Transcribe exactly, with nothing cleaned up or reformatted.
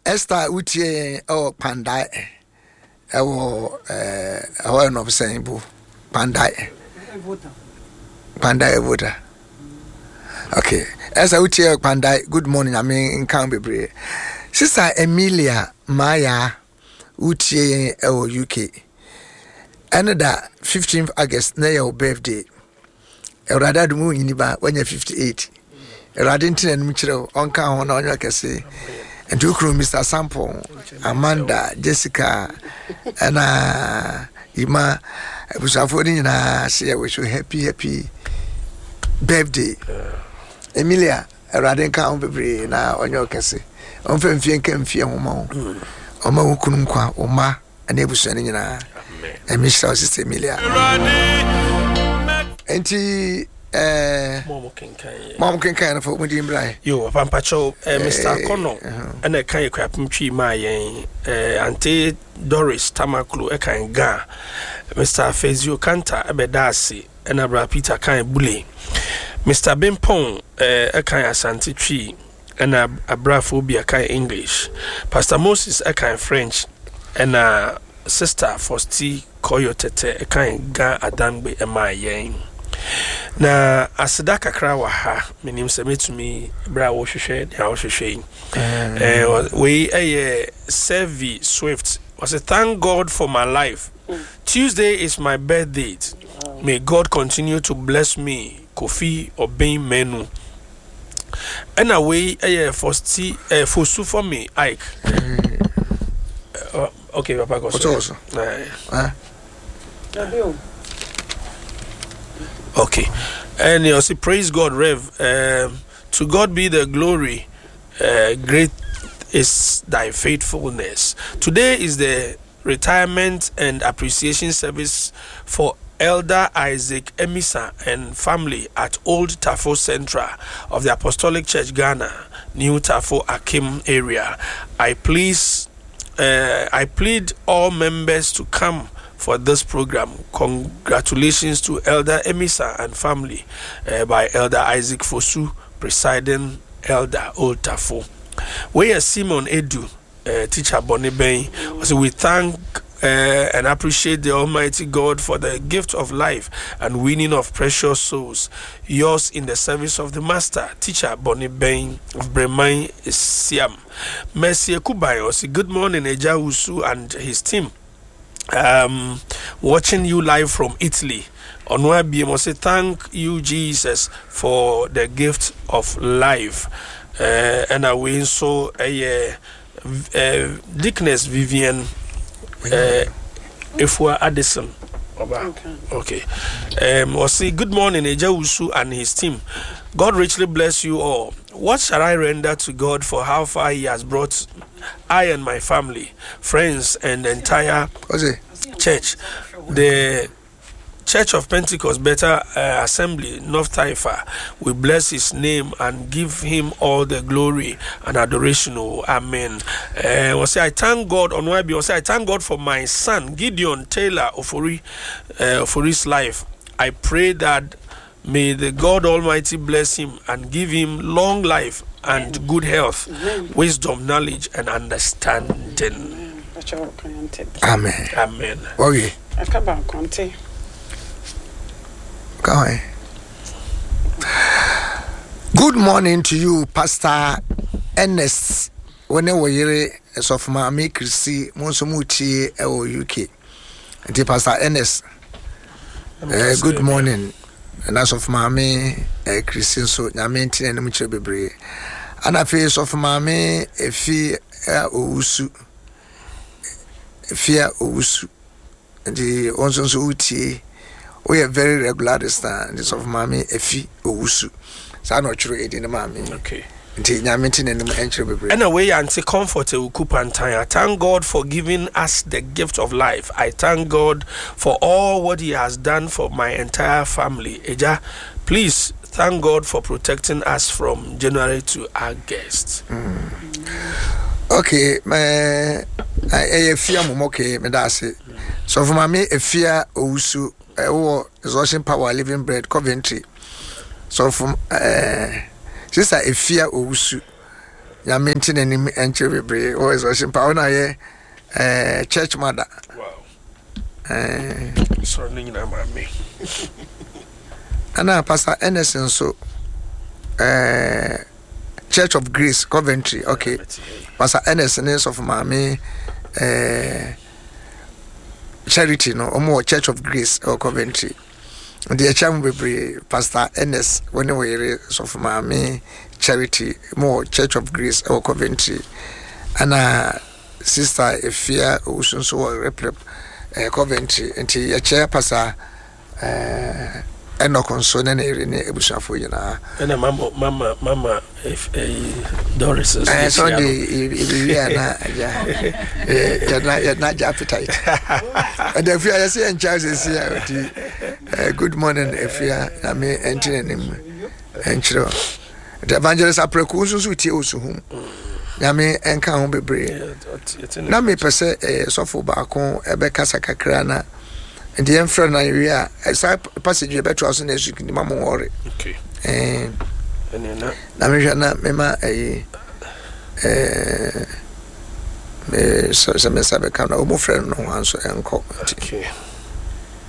Esther utie oh Pandai ewo eh awo no saying bu Pandai Pandai Voda. Okay. Esther utie Pandai, good morning. I mean in Canberra. Sister Emilia Maya utie ewo U K. Another fifteenth August na your birthday. Erada dumu yiniba when you fifty-eight. Erada ntina nmu kire onka ho na onyo kese. And you crew Mister Sample, Amanda, Jessica, and uh, Ima, was affording na say I wish you happy, happy birthday. Emilia, a radinka on baby na on your case. On Fenfian can fear Omo, Oma Ukunqua, Oma, and Ebusan, and Mister Sister Emilia. And he. Eh, Mom can kind of what do you bring? You, Pampacho, Mister Cono, and a kind of crap, Mchi, my Auntie Doris Tamaklu, a kind ga, Mister Fezio Canta, a bedasi, and a bra Peter kind bully, Mister Bimpong, a kind of Santi tree, and a braphobia kind English, Pastor Moses, a kind French, and a sister Fosti Coyote, a kind ga Adambe, and my yang. Na asidaka krawa ha menim se metumi bra wo hwehwe ya wo hwehwe eh we eh Servi Swift was a thank God for my life. mm. Tuesday is my birthday. Wow. May God continue to bless me. Kofi Obey Menu. And away eh Fosti eh Fosu for me Ike. mm. uh, okay papa go so eh uh. Okay, and you see, praise God, Rev. Um, to God be the glory. Uh, great is thy faithfulness. Today is the retirement and appreciation service for Elder Isaac Emisa and family at Old Tafo Central of the Apostolic Church Ghana, New Tafo Akim area. I please, uh, I plead all members to come for this program. Congratulations to Elder Emisa and family uh, by Elder Isaac Fosu, presiding Elder Old Tafo. We are Simon Edu, uh, teacher Bonnie Bain. So we thank uh, and appreciate the Almighty God for the gift of life and winning of precious souls. Yours in the service of the Master, teacher Bonnie Bain of Bremai Siam. Mercy Kubayo, good morning, Eja Usu and his team. Um, watching you live from Italy. On where B M say thank you, Jesus, for the gift of life. Uh, and I win so a uh, uh, Dickness Vivian uh, if we're Addison. Okay. Okay. Um, we'll say good morning, Eja Usu and his team. God richly bless you all. What shall I render to God for how far He has brought I and my family, friends, and the entire church? The Church of Pentecost Better uh, Assembly, North Taifa, we bless His name and give Him all the glory and adoration. Oh, amen. Uh, we'll say, I thank God on Y B. We'll say, I thank God for my son, Gideon Taylor Ofori, uh, for his life. I pray that may the God Almighty bless him and give him long life and Amen. Good health, Amen. Wisdom, knowledge, and understanding. Amen. Amen. Okay. Good morning to you, Pastor Ernest. When we were of my make see Monsomuti or U K. And Pastor Ernest. Uh, good morning. And as of Mammy, a Christian so Yamintin and Mitchell Bebre. And a face of Mammy, a fear Usu, fear Usu, and the Onson's Uti. We are very regular this time. This of Mammy, a fee Usu. So I'm not sure it in the Mammy. Okay. Anyway, anti comfort I thank God for giving us the gift of life. I thank God for all what He has done for my entire family. Eja, please thank God for protecting us from January to August. Mm. Okay, my I fear okay, me that's it. So for me, a fear also or exhaustion power living bread Coventry. So from uh Sister Efia Owusu ya mention nim enche bebre o is worship pa ona ye eh church mother. Wow. Eh So ning na mami. Ana Pastor Emerson so eh Church of Grace Coventry. Okay. Pastor Emerson is of mami eh charity no omo Church of Grace or Coventry. The cham bebre Pastor Enes when we were so of mami charity more Church of Grace or Coventry. Ana sister Efia Osun so replep eh Coventry nti ye chair Pastor eh eno console na ere ne ebusafo yina ena mama mama mama if Doris is eh so the we na ja eh na ya na ja appetite and if you say in charge say good morning if you na me entering him enchiro the evangelist apreku so so tie osu hum na me enka ho bebre na me pese eh sofo ba ko ebe kasa kakra na and the friend na we are a passage better as na su ni mama worry okay eh na na me na me ma eh eh me so so me sabe kana o mo friend no anso enko okay